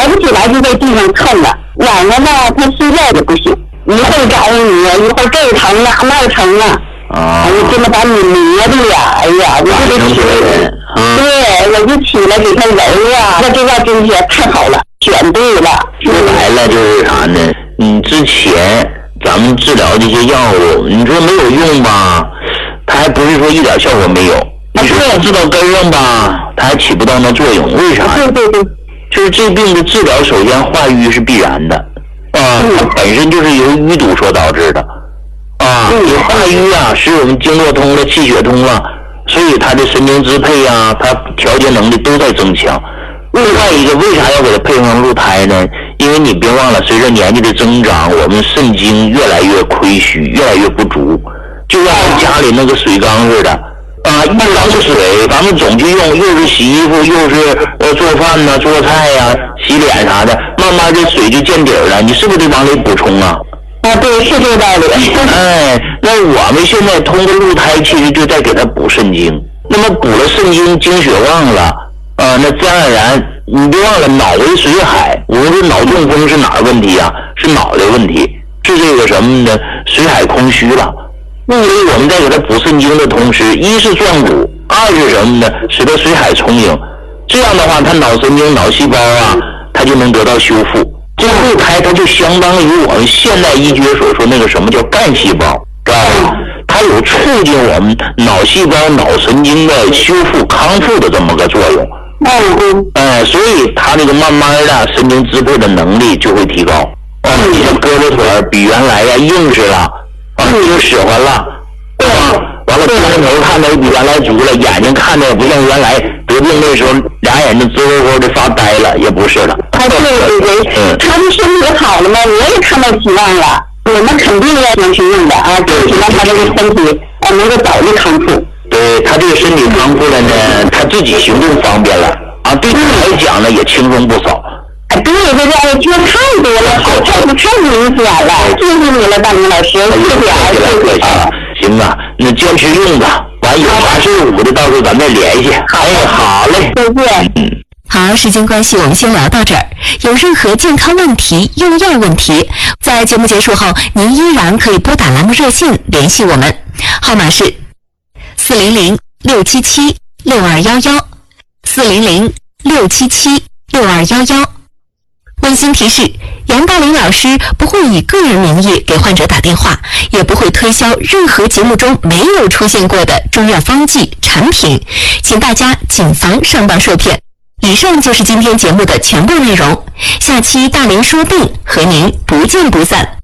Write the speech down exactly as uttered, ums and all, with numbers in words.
不起来就在地上蹭了。晚上呢，他睡觉也不行，一会儿找你，一会儿这疼啊那疼啊， 啊， 哎呀，这么把你捏的呀，哎呀，我就得起来，对，我就起来给他揉啊，那这话真是太好了，选对了。 说白了就是啥呢？你之前咱们治疗这些药物，你说没有用吧，它还不是说一点效果没有。你说治到根上吧，它还起不到那作用，为啥？ 对对对， 就是这病的治疗，首先化瘀是必然的，啊，它本身就是由淤堵所导致的，啊，你化瘀啊，使我们经络通了，气血通了，所以它的神经支配啊，它调节能力都在增强。另外一个，为啥要给它配上鹿胎呢？因为你别忘了，随着年纪的增长，我们肾精越来越亏虚，越来越不足，就像家里那个水缸似的。啊，一缸水，咱们总去用，又是洗衣服，又是呃做饭呐、做菜呀、洗脸啥的，慢慢这水就见底儿了，你是不是得往里补充啊？ 啊，对，是这个道理。 哎，那我们现在通过鹿胎，其实就在给它补肾精。那么补了肾精，精血旺了，啊，那自然而然，你别忘了，脑为水海，我们说脑中风是哪儿问题啊？是脑袋问题，是这个什么呢？水海空虚了。所以我们在给它补肾精的同时，一是壮骨，二是什么呢？使得水海充盈。这样的话，它脑神经、脑细胞啊，它就能得到修复。这个鹿胎它就相当于我们现代医学所说那个什么叫干细胞，知道吧？它有促进我们脑细胞、脑神经的修复康复的这么个作用。 嗯哎，所以它这个慢慢的神经支配的能力就会提高。哦，你像胳膊腿儿比原来呀硬实了。啊，就使唤了，对吧？完了，精神头看的比原来足了，眼睛看的也不像原来得病那时候，俩眼睛直勾勾的发呆了，也不是了。 啊，对对对，嗯，他的身体好了吗？我也看到希望了，我们肯定要坚持用的啊，争取让他这个身体啊能够早日康复。 对他这个身体康复了呢，他自己行动方便了啊，对他来讲呢也轻松不少。 对对对，我听太多了，好，太太明显了，谢谢你了，大明老师，谢谢啊，谢谢啊。 行啊，那坚持用吧，完有啥事我的到时候咱再联系。哎，好嘞， 再见。 嗯，好，时间关系，我们先聊到这儿。有任何健康问题、用药问题，在节目结束后，您依然可以拨打栏目热线联系我们，号码是四零零六七七六二幺幺，四零零六七七六二幺幺。温馨提示，杨大林老师不会以个人名义给患者打电话，也不会推销任何节目中没有出现过的中药方剂产品，请大家谨防上当受骗。以上就是今天节目的全部内容，下期大林说病和您不见不散。